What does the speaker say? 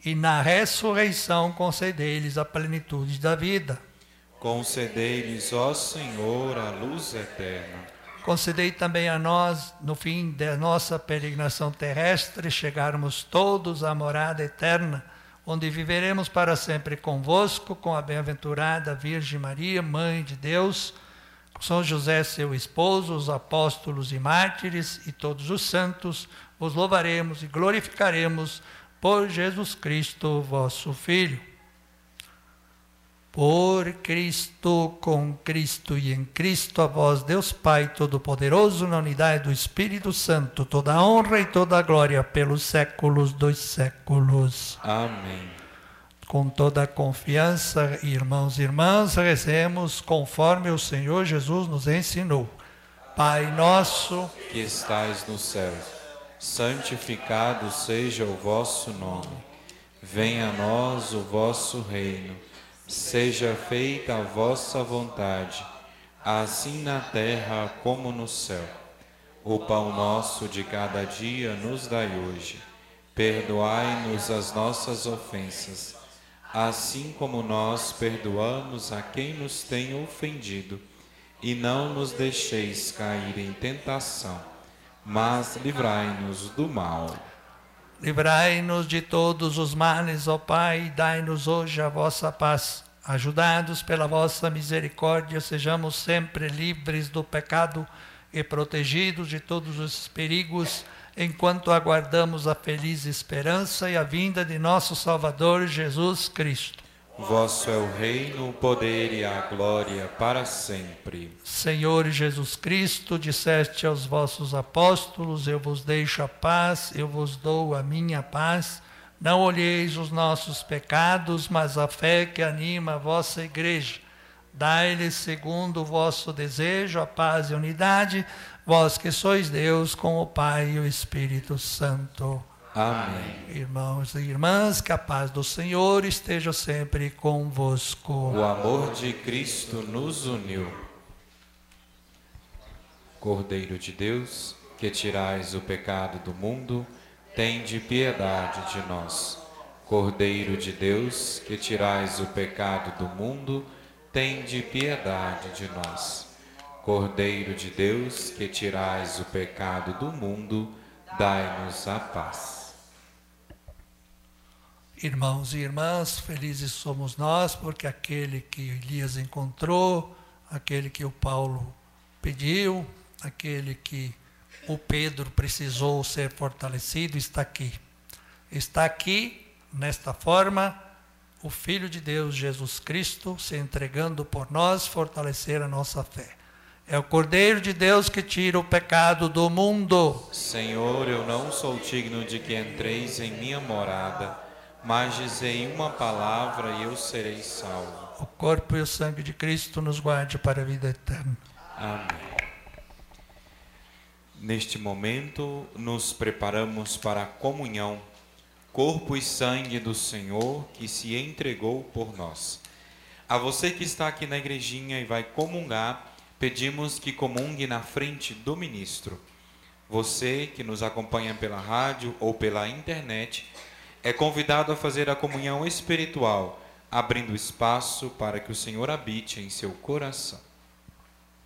e na ressurreição concedei-lhes a plenitude da vida. Concedei-lhes, ó Senhor, a luz eterna. Concedei também a nós, no fim da nossa peregrinação terrestre, chegarmos todos à morada eterna, onde viveremos para sempre convosco, com a bem-aventurada Virgem Maria, Mãe de Deus, com São José, seu esposo, os apóstolos e mártires e todos os santos, vos louvaremos e glorificaremos por Jesus Cristo, vosso Filho. Por Cristo, com Cristo e em Cristo, a vós, Deus Pai Todo-Poderoso, na unidade do Espírito Santo, toda a honra e toda a glória pelos séculos dos séculos. Amém. Com toda a confiança, irmãos e irmãs, rezemos conforme o Senhor Jesus nos ensinou. Pai nosso, que estais no céu, santificado seja o vosso nome. Venha a nós o vosso reino. Seja feita a vossa vontade, assim na terra como no céu. O pão nosso de cada dia nos dai hoje. Perdoai-nos as nossas ofensas, assim como nós perdoamos a quem nos tem ofendido. E não nos deixeis cair em tentação, mas livrai-nos do mal. Livrai-nos de todos os males, ó Pai, e dai-nos hoje a vossa paz. Ajudados pela vossa misericórdia, sejamos sempre livres do pecado e protegidos de todos os perigos, enquanto aguardamos a feliz esperança e a vinda de nosso Salvador Jesus Cristo. Vosso é o reino, o poder e a glória para sempre. Senhor Jesus Cristo, disseste aos vossos apóstolos, eu vos deixo a paz, eu vos dou a minha paz. Não olheis os nossos pecados, mas a fé que anima a vossa igreja. Dai-lhes, segundo o vosso desejo, a paz e a unidade, vós que sois Deus com o Pai e o Espírito Santo. Amém. Irmãos e irmãs, que a paz do Senhor esteja sempre convosco. O amor de Cristo nos uniu. Cordeiro de Deus, que tirais o pecado do mundo, tende piedade de nós. Cordeiro de Deus, que tirais o pecado do mundo, tende piedade de nós. Cordeiro de Deus, que tirais o pecado do mundo, dai-nos a paz. Irmãos e irmãs, felizes somos nós, porque aquele que Elias encontrou, aquele que o Paulo pediu, aquele que o Pedro precisou ser fortalecido, está aqui. Está aqui, nesta forma, o Filho de Deus, Jesus Cristo, se entregando por nós, fortalecer a nossa fé. É o Cordeiro de Deus que tira o pecado do mundo. Senhor, eu não sou digno de que entreis em minha morada, mas dizei uma palavra e eu serei salvo. O corpo e o sangue de Cristo nos guarde para a vida eterna. Amém. Neste momento, nos preparamos para a comunhão, corpo e sangue do Senhor que se entregou por nós. A você que está aqui na igrejinha e vai comungar, pedimos que comungue na frente do ministro. Você que nos acompanha pela rádio ou pela internet, é convidado a fazer a comunhão espiritual, abrindo espaço para que o Senhor habite em seu coração.